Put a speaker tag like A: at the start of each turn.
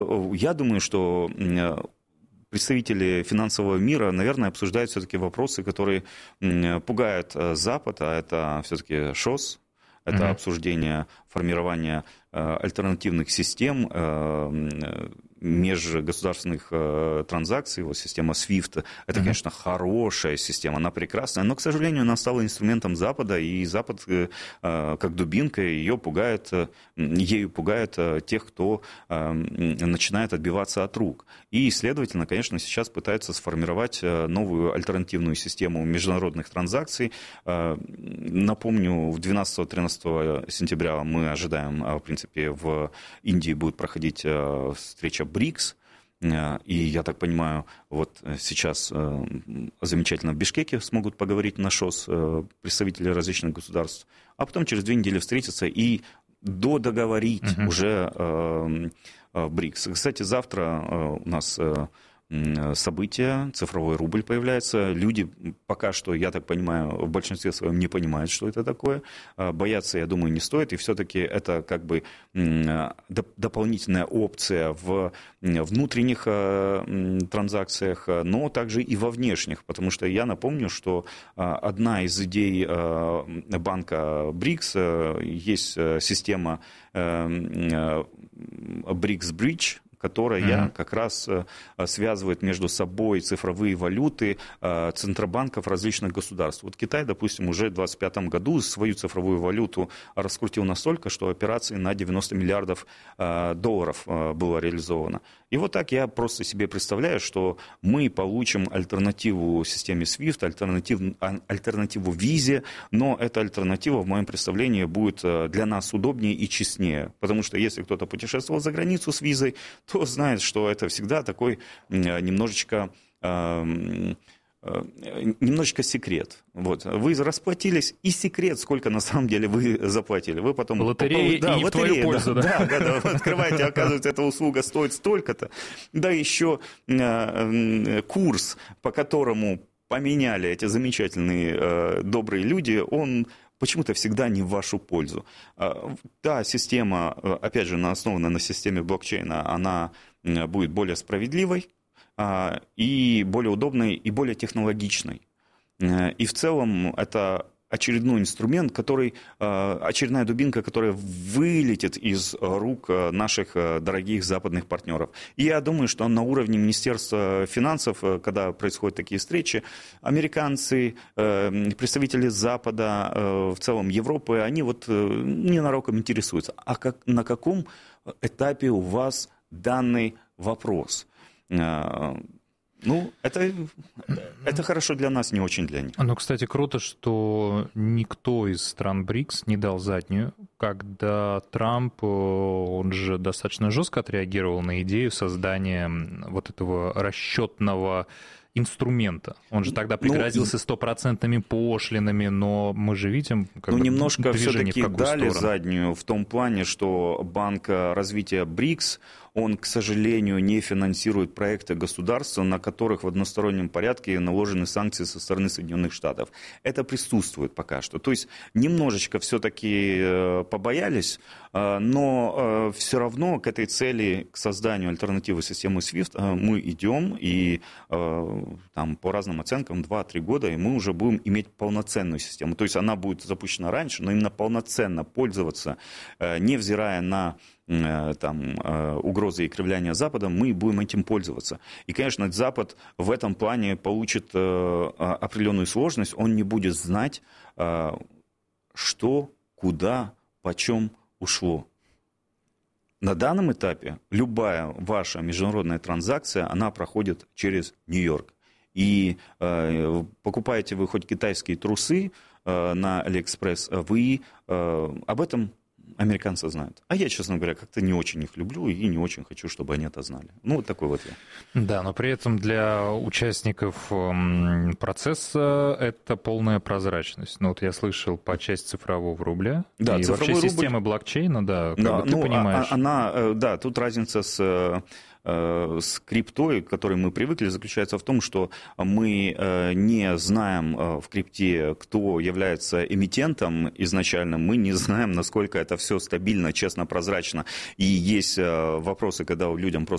A: Я думаю, что представители финансового мира, наверное, обсуждают все-таки вопросы, которые пугают Запад, а это все-таки ШОС, это обсуждение формирования альтернативных систем, межгосударственных транзакций, вот система SWIFT, это, конечно, хорошая система, она прекрасная, но, к сожалению, она стала инструментом Запада, и Запад, как дубинка, ею пугает тех, кто начинает отбиваться от рук. И, следовательно, конечно, сейчас пытаются сформировать новую альтернативную систему международных транзакций. Напомню, 12-13 сентября мы ожидаем, в принципе, в Индии будет проходить встреча БРИКС, и, я так понимаю, вот сейчас замечательно в Бишкеке смогут поговорить на ШОС представители различных государств, а потом через 2 недели встретиться и додоговорить уже БРИКС. Кстати, завтра у нас события, цифровой рубль появляется. Люди пока что, я так понимаю, в большинстве своем не понимают, что это такое. Бояться, я думаю, не стоит. И все-таки это как бы дополнительная опция в внутренних транзакциях, но также и во внешних. Потому что я напомню, что одна из идей банка БРИКС, есть система БРИКС Bridge, которая как раз связывает между собой цифровые валюты центробанков различных государств. Вот Китай, допустим, уже в 2025 году свою цифровую валюту раскрутил настолько, что операции на 90 миллиардов долларов было реализовано. И вот так я просто себе представляю, что мы получим альтернативу системе SWIFT, альтернативу визе, но эта альтернатива, в моем представлении, будет для нас удобнее и честнее. Потому что если кто-то путешествовал за границу с визой, то знает, что это всегда такой немножечко секрет. Вот. Вы расплатились, и секрет, сколько на самом деле вы заплатили. Вы потом...
B: Лотерея и в твою пользу, да?
A: Да, вы открываете, оказывается, эта услуга стоит столько-то. Да, еще курс, по которому поменяли эти замечательные добрые люди, он почему-то всегда не в вашу пользу. Та система, опять же, основана на системе блокчейна, она будет более справедливой, и более удобной, и более технологичной. И в целом это очередной инструмент, очередная дубинка, которая вылетит из рук наших дорогих западных партнеров. И я думаю, что на уровне Министерства финансов, когда происходят такие встречи, американцы, представители Запада, в целом Европы, они вот ненароком интересуются. А на каком этапе у вас данный вопрос? Ну, это хорошо для нас, не очень для них.
B: Ну, кстати, круто, что никто из стран БРИКС не дал заднюю, когда Трамп, он же достаточно жестко отреагировал на идею создания вот этого расчетного инструмента. Он же тогда пригрозился 100% пошлинами, но мы же видим, как бы,
A: немножко
B: движение
A: все-таки
B: в какую
A: дали
B: сторону.
A: Заднюю в том плане, что Банк развития БРИКС, он, к сожалению, не финансирует проекты государства, на которых в одностороннем порядке наложены санкции со стороны Соединенных Штатов. Это присутствует пока что. То есть немножечко все-таки побоялись, но все равно к этой цели, к созданию альтернативы системы SWIFT мы идем, и там, по разным оценкам 2-3 года, и мы уже будем иметь полноценную систему. То есть она будет запущена раньше, но именно полноценно пользоваться, невзирая на угрозы и кривляния Западом, мы будем этим пользоваться. И, конечно, Запад в этом плане получит определенную сложность, он не будет знать, что, куда, почем ушло. На данном этапе любая ваша международная транзакция, она проходит через Нью-Йорк. И покупаете вы хоть китайские трусы на Алиэкспресс, вы об этом американцы знают. А я, честно говоря, как-то не очень их люблю и не очень хочу, чтобы они это знали. Ну, вот такой вот я.
B: Да, но при этом для участников процесса это полная прозрачность. Ну, вот я слышал по части цифрового рубля.
A: Да,
B: и вообще системы блокчейна, да, как бы ты понимаешь.
A: Да, тут разница с с криптой, к которой мы привыкли, заключается в том, что мы не знаем в крипте, кто является эмитентом изначально, мы не знаем, насколько это все стабильно, честно, прозрачно. И есть вопросы, когда людям просто